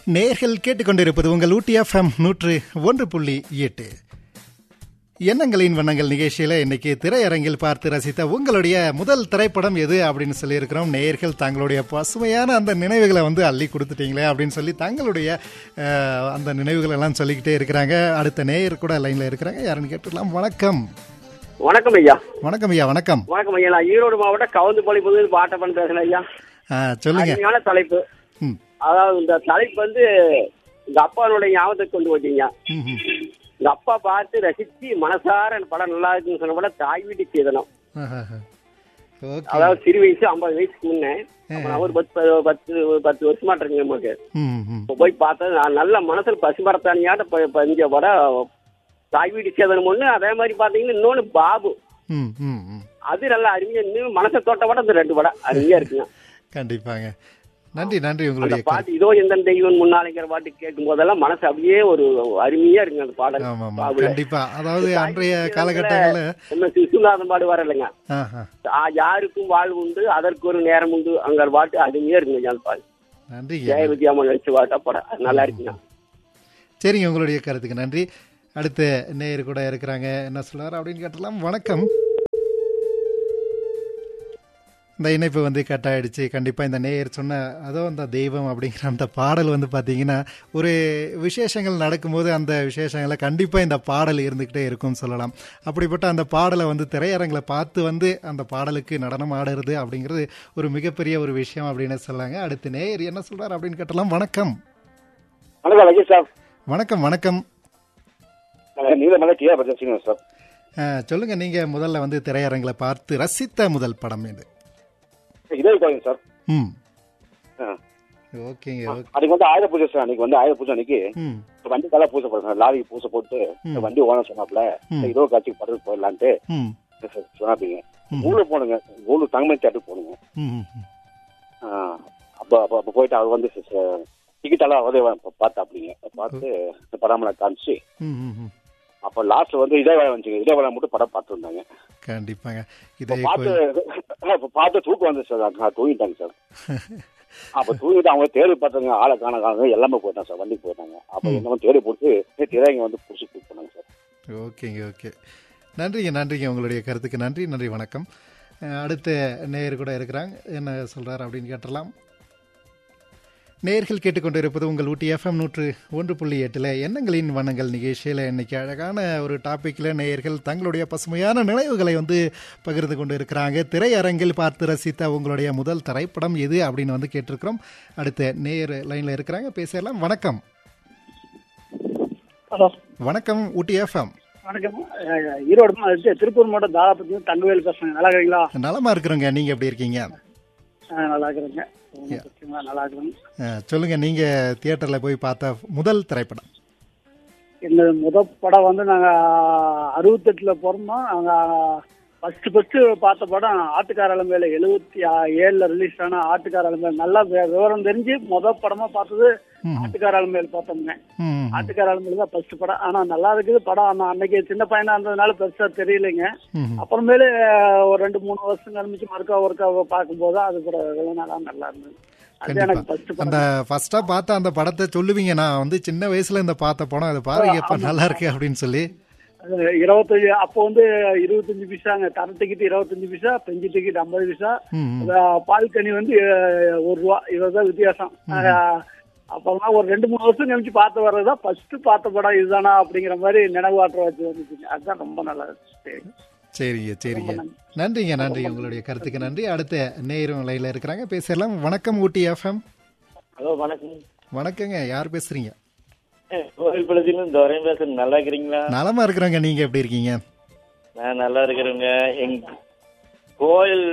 நேர்கள் கேட்டுக்கொண்டிருப்பது உங்கள் ஊட்டி எஃப்எம் 101.8 எண்ணங்களின் வண்ணங்கள் நிகழ்ச்சியில இன்னைக்கு திரையரங்கில் பார்த்து ரசித்த உங்களுடைய முதல் திரைப்படம் எது அப்படின்னு சொல்லியிருக்கிறோம். நேயர்கள் தங்களுடைய பசுமையான அந்த நினைவுகளை வந்து அள்ளி கொடுத்துட்டீங்களே அப்படின்னு சொல்லி தங்களுடைய அந்த நினைவுகள் எல்லாம் சொல்லிக்கிட்டே இருக்கிறாங்க. அடுத்த நேயர் கூட லைன்ல இருக்கிறாங்க, யாருன்னு கேட்டுக்கலாம். வணக்கம். வணக்கம் ஐயா. வணக்கம் ஐயா. வணக்கம். வணக்கம் ஐயா. நான் ஈரோடு மாவட்டம் கவுந்துப்பாளையம் புது பாட்டப்பன் பேசுறேன் ஐயா. சொல்லுங்க. தலைப்பு, அதாவது இந்த தலைப்பு வந்து இந்த அப்பானுடைய ஞாபகத்தை கொண்டு வச்சீங்க. இந்த அப்பா பார்த்து ரசிச்சு மனசார படம் நல்லா இருக்குன்னு சொன்ன படம் தாய் வீட்டு சீதனம். அதாவது சிறு வயசு 50 வயசுக்கு முன்னே ஒரு 10 வருஷமா இருக்குங்க நமக்கு. போய் பார்த்தா நல்ல மனசுல பசுமரத்தானியாட்ட பஞ்ச படம் தாய் வீட்டு சேதனம் ஒண்ணு. அதே மாதிரி பாத்தீங்கன்னா இன்னொன்னு பாபு, அது நல்லா அருமையா இன்னும் மனசை தோட்ட படம் இந்த 2 படம் அருமையா இருக்குங்க. கண்டிப்பாங்க. நன்றி நன்றி. உங்களுடைய பாட்டு இதோ எந்த தெய்வம் முன்னாலேங்கிற பாட்டு கேட்கும் போதெல்லாம் மனசு அப்படியே ஒரு அருமையா இருக்குங்க அந்த பாடல். கண்டிப்பா. அதாவது அன்றைய காலகட்டங்கள்ல விஸ்வநாதன் பாடு வர இல்லைங்க, யாருக்கும் வாழ்வு உண்டு அதற்கு ஒரு நேரம் உண்டு அங்க பாட்டு அருமையா இருக்குங்க அந்த பாட்டு. நன்றி. ஜெயவதி அம்மன் நடிச்ச பாட்டா படம் நல்லா இருக்குங்க. சரிங்க, உங்களுடைய கருத்துக்கு நன்றி. அடுத்த நேயர் கூட இருக்கிறாங்க, என்ன சொல்றாரு அப்படின்னு கேட்டலாம். வணக்கம். இந்த இணைப்பு வந்து கட் ஆயிடுச்சு. கண்டிப்பாக இந்த நேயர் சொன்ன அதோ அந்த தெய்வம் அப்படிங்கிற அந்த பாடல் வந்து பார்த்தீங்கன்னா ஒரு விசேஷங்கள் நடக்கும்போது அந்த விசேஷங்களை கண்டிப்பாக இந்த பாடல் இருந்துக்கிட்டே இருக்கும்னு சொல்லலாம். அப்படிப்பட்ட அந்த பாடலை வந்து திரையரங்களை பார்த்து வந்து அந்த பாடலுக்கு நடனம் ஆடுறது அப்படிங்கிறது ஒரு மிகப்பெரிய ஒரு விஷயம் அப்படின்னு சொல்லாங்க. அடுத்த நேயர் என்ன சொல்றாரு அப்படின்னு கேட்டலாம். வணக்கம். வணக்கம். வணக்கம். சொல்லுங்க, நீங்க முதல்ல வந்து திரையரங்களை பார்த்து ரசித்த முதல் படம் எது? ஆயுத பூஜை சார். அன்னைக்கு வந்து ஆயுத பூஜை அன்னைக்கு வண்டி கால பூசை போடுறேன், லாரி பூசை போட்டு வண்டி ஓனர் சொன்னாப்ல இதோ காட்சிக்கு படத்துக்கு போயிடலான்ட்டு சொன்னாப்பீங்க. ஊர்ல போனுங்க, ஊர்ல தங்கமணி தேட்டருக்கு போனுங்க. அப்ப போயிட்டு அவர் வந்து டிக்கெட் எல்லாம் அவரே பார்த்தாப்பிங்க. பார்த்து படாமலை காமிச்சு அப்ப லாஸ்ட்ல வந்து இதே வேலை வந்துச்சுங்க. இதே வேலை மட்டும் படம் பார்த்து இருந்தாங்க. கண்டிப்பாங்க. பார்த்து தூக்கம் வந்து சார், நான் தூங்கிட்டாங்க சார். அப்ப தூங்கிட்டு அவங்க தேடி பார்த்தாங்க, ஆளை காண எல்லாமே போயிட்டாங்க சார், வண்டிக்கு போயிட்டாங்க. அப்ப என்ன தேடி போட்டு திரையங்க வந்து புடிச்சு கூப்பிட்டு போனாங்க சார். ஓகேங்க, ஓகே. நன்றிங்க நன்றிங்க, உங்களுடைய கருத்துக்கு நன்றி. நன்றி, வணக்கம். அடுத்த நேயர் கூட இருக்கிறாங்க, என்ன சொல்றாரு அப்படின்னு கேட்டலாம். நேர்கள் கேட்டுக்கொண்டு இருப்பது உங்கள் ஊட்டி எஃப்எம் 101.8 எண்ணங்களின் வண்ணங்கள் நிகழ்ச்சியில் இன்னைக்கு அழகான ஒரு டாபிக்ல நேயர்கள் தங்களுடைய பசுமையான நினைவுகளை வந்து பகிர்ந்து கொண்டு இருக்கிறாங்க. திரையரங்கில் பார்த்து ரசித்த உங்களுடைய முதல் திரைப்படம் எது அப்படின்னு வந்து கேட்டிருக்கிறோம். அடுத்த நேயர் லைன்ல இருக்கிறாங்க, பேசலாம். வணக்கம். ஹலோ, வணக்கம். ஊட்டி எஃப்எம். வணக்கம். ஈரோடு திருப்பூர் மாவட்டம் தாராபுரத்துல தங்கவேல் பேசுறேன். நல்லா இருக்கீங்களா? நலமா இருக்கிறோங்க, நீங்க எப்படி இருக்கீங்க? நல்லா இருக்கிறேங்க. நல்லா இருக்கிறேங்க. சொல்லுங்க, நீங்க தியேட்டர்ல போய் பார்த்த முதல் திரைப்படம்? இந்த முதல் படம் வந்து நாங்க 68 பிறந்தோம். நாங்க ஃபர்ஸ்ட் பார்த்த படம் ஆட்டுக்கார அலம்பையில 77 ரிலீஸ் ஆன ஆட்டுக்கார அலம்பையில். நல்லா விவரம் தெரிஞ்சு முதல் படமா பார்த்தது ஆட்டுக்கார அலம்பையில் பார்த்தோம்ங்க. ஆட்டுக்கார அலம்பையில் தான் ஃபர்ஸ்ட் படம். ஆனா நல்லா இருக்குது படம். அன்னைக்கு சின்ன பையனா இருந்ததுனால பெருசா தெரியலைங்க. அப்புறமேலு ஒரு 2-3 வருஷம் கழிச்சு ஒருக்கா பார்க்கும்போது அது கூட நல்லா இருந்தது. அந்த ஃபர்ஸ்டா பார்த்த அந்த படத்தை சொல்லுவீங்க, நான் வந்து சின்ன வயசுல இந்த பார்த்த படம், அதை பாருங்க எப்ப நல்லா இருக்கு அப்படின்னு சொல்லி. 25 அப்போ வந்து 25 பைசாங்க, தர டிக்கெட் 25 பைசா, பெஞ்சு டிக்கெட் 50 பைசா, பால்கனி வந்து 1 ரூபா. இதுதான் வித்தியாசம். அப்பெல்லாம் ஒரு 2-3 வருஷம் கழிச்சு பார்த்து வர்றதுதான் ஃபர்ஸ்ட் பார்த்த படம் இதுதானா அப்படிங்கிற மாதிரி நினைவாற்ற வச்சு வந்துச்சுங்க. அதுதான் ரொம்ப நல்லா இருக்கு. சரிங்க சரிங்க, நன்றிங்க நன்றி, உங்களுடைய கருத்துக்கு நன்றி. அடுத்த நேயரும் லைன்ல இருக்கிறாங்க, பேசலாம். வணக்கம் ஊட்டி எஃப்எம். ஹலோ, வணக்கம். வணக்கங்க, யார் பேசுறீங்க? கோயில்பள்ளத்திலிருந்து துரையன் பேசுறேன். நல்லா இருக்கிறீங்களா? நலமா இருக்கிறாங்க, நீங்க எப்படி இருக்கீங்க? நான் நல்லா இருக்கிறேங்க. எங்க கோயில்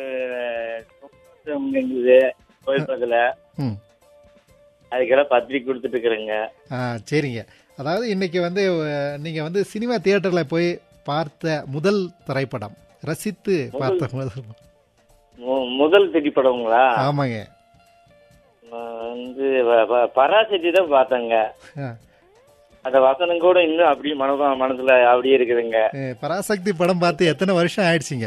கோயில் பக்கத்துல அதுக்கெல்லாம் பத்திரிக்கை கொடுத்துட்டு இருக்கிறேங்க. சரிங்க. அதாவது இன்னைக்கு வந்து நீங்க வந்து சினிமா தியேட்டர்ல போய் பார்த்த முதல் திரைப்படம், ரசித்து பார்த்த முதல் திரைப்படங்களா? ஆமாங்க. வந்து பராசக்தி தான் பார்த்தேங்க. அந்த வசனம் கூட இன்னும் அப்படியே மனசுல அப்படியே இருக்குதுங்க. பராசக்தி படம் பார்த்து எத்தனை வருஷம் ஆயிடுச்சுங்க?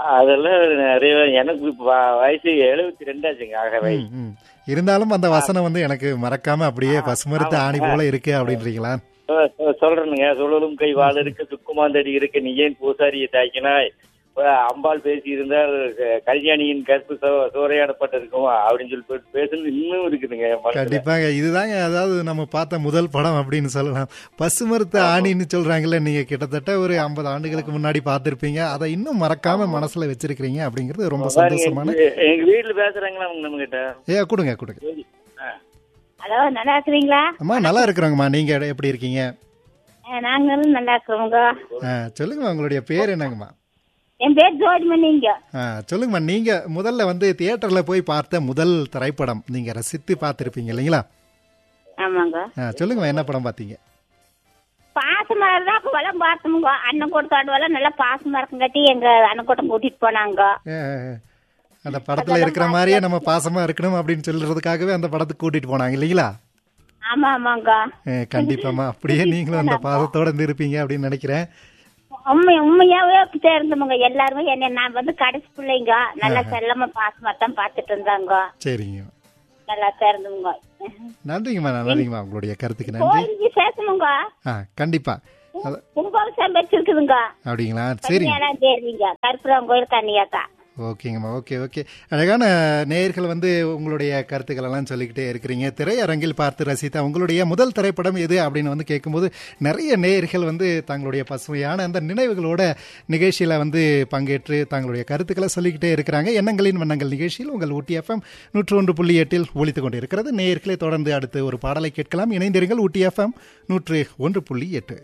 அதெல்லாம் நிறைய எனக்கு வயசு 72 ஆச்சுங்க. ஆகவே இருந்தாலும் அந்த வசனம் வந்து எனக்கு மறக்காம அப்படியே பசுமரத்து ஆணி போல இருக்கு அப்படின்றீங்களா? சொல்றேனுங்க. சுழலும் கை வாழ இருக்கு, சுக்குமாந்தடி இருக்கு, நீ ஏன் பூசாரியை தாக்கினாய், அம்பாள் பேசி இருந்தால் கல்யாணியின் கற்பு சோறையாடப்பட்டிருக்கும் அப்படின்னு சொல்லி பேசுறது இன்னும் இருக்குதுங்க. கண்டிப்பாங்க. இதுதாங்க அதாவது நம்ம பார்த்த முதல் படம் அப்படின்னு சொல்லலாம். பசுமரத்து ஆணின்னு சொல்றாங்கல்ல, நீங்க கிட்டத்தட்ட ஒரு 50 ஆண்டுகளுக்கு முன்னாடி பார்த்திருப்பீங்க. அதை இன்னும் மறக்காம மனசுல வச்சிருக்கீங்க அப்படிங்கிறது ரொம்ப சந்தோஷமான. எங்க வீட்டுல பேசுறாங்களா நம்ம கிட்ட? கொடுங்க. ஹலோ, நல்லா இருக்கிறீங்களா? அம்மா நல்லா இருக்கிறோங்கம்மா. நீங்க எப்படி இருக்கீங்க? நாங்களும் நல்லா இருக்கிறோங்க. சொல்லுங்கம்மா, உங்களுடைய பேர் என்னங்கம்மா? என் பேர் ஜோதிமணிங்க. சொல்லுங்கம்மா, நீங்க முதல்ல வந்து தியேட்டர்ல போய் பார்த்த முதல் திரைப்படம் நீங்க ரசித்து பார்த்திருப்பீங்க இல்லைங்களா? ஆமாங்க. சொல்லுங்கம்மா, என்ன படம் பார்த்தீங்க? பாசமா இருந்தா அப்ப வளம் பார்த்தோமுங்க. அண்ணன் கூட்டாடு வளம் நல்லா பாசமா இருக்குங்காட்டி எங்க அண்ணன் கூட்டம் கூட்டிட்டு போனாங்க. அந்த படத்துல இருக்கிற மாதிரியே நம்ம பாசமா இருக்கணும் அப்படின்னு சொல்றதுக்காகவே அந்த படத்துக்கு கூட்டிட்டு போனாங்க இல்லைங்களா? ஆமாங்க. கண்டிப்பாமா, அப்படியே நீங்களும் அந்த பாசத்தோட இருந்து இருப்பீங்க அப்படின்னு நினைக்கிறேன். உண்மையாவே சேர்ந்தவங்க எல்லாருமே என்ன, நான் வந்து கடைசி பிள்ளைங்க நல்லா செல்லமா பாசமா தான் பாத்துட்டு இருந்தாங்க. சரிங்க, நல்லா சேர்ந்தவங்க. நன்றிங்கம்மா உங்களுடைய கருத்துக்கு நன்றி. பேசணுங்க. கண்டிப்பா கும்பாபிஷேகம் வச்சிருக்குதுங்க. அப்படிங்களா? சரி, கருப்புரம் கோயில் கன்னியாக்கா. ஓகேங்கம்மா. ஓகே. அழகான நேயர்கள் வந்து உங்களுடைய கருத்துக்கள் எல்லாம் சொல்லிக்கிட்டே இருக்கிறீங்க. திரையரங்கில் பார்த்து ரசித்த உங்களுடைய முதல் திரைப்படம் எது அப்படின்னு வந்து கேட்கும்போது நிறைய நேயர்கள் வந்து தங்களுடைய பசுமையான அந்த நினைவுகளோட நிகழ்ச்சியில் வந்து பங்கேற்று தங்களுடைய கருத்துக்களை சொல்லிக்கிட்டே இருக்கிறாங்க. எண்ணங்களின் வண்ணங்கள் நிகழ்ச்சியில் உங்கள் ஊட்டி FM 101.8 ஒலித்துக் கொண்டு இருக்கிறது. நேயர்களை தொடர்ந்து அடுத்து ஒரு பாடலை கேட்கலாம். இணைந்திருங்கள். ஊட்டி FM 101.8.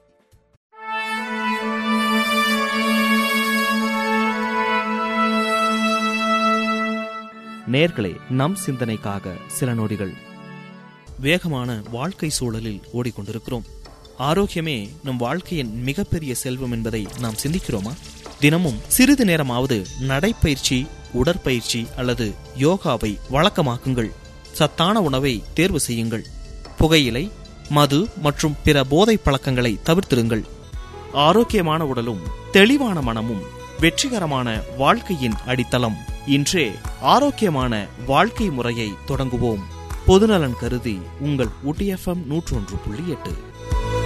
நேர்களே, நம் சிந்தனைக்காக சில நொடிகள். வேகமான வாழ்க்கை சூழலில் ஓடிக்கொண்டிருக்கிறோம். ஆரோக்கியமே நம் வாழ்க்கையின் மிகப்பெரிய செல்வம் என்பதை நாம் சிந்திக்கிறோமா? தினமும் சிறிது நேரமாவது நடைப்பயிற்சி, உடற்பயிற்சி அல்லது யோகாவை வழக்கமாக்குங்கள். சத்தான உணவை தேர்வு செய்யுங்கள். புகையிலை, மது மற்றும் பிற போதை பழக்கங்களை தவிர்த்திருங்கள். ஆரோக்கியமான உடலும் தெளிவான மனமும் வெற்றிகரமான வாழ்க்கையின் அடித்தளம். இன்றே ஆரோக்கியமான வாழ்க்கை முறையை தொடங்குவோம். பொதுநலன் கருதி உங்கள் ஊட்டி FM 101.8.